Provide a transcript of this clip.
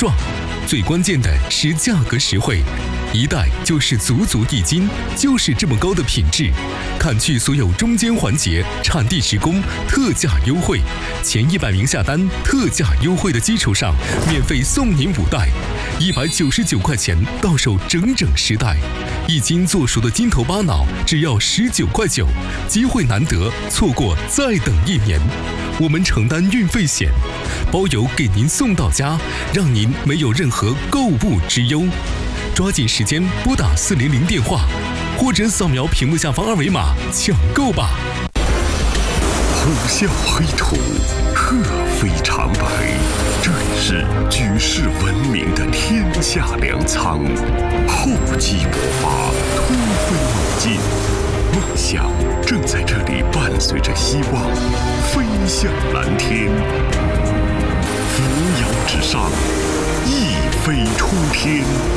壮。最关键的是价格实惠，一袋就是足足1斤，就是这么高的品质。砍去所有中间环节，产地直供，特价优惠。前100名下单，特价优惠的基础上，免费送您5袋，199块钱到手整整10袋。1斤做熟的金头巴脑只要19块9，机会难得，错过再等1年。我们承担运费险，包邮给您送到家，让您没有任何购物之忧。抓紧时间拨打400电话，或者扫描屏幕下方2维码抢购吧。 虎啸黑土，鹤飞长白，这里是举世闻名的天下粮仓。厚积薄发，突飞猛进，梦想正在这里伴随着希望飞向蓝天。扶摇直上，一飞冲天。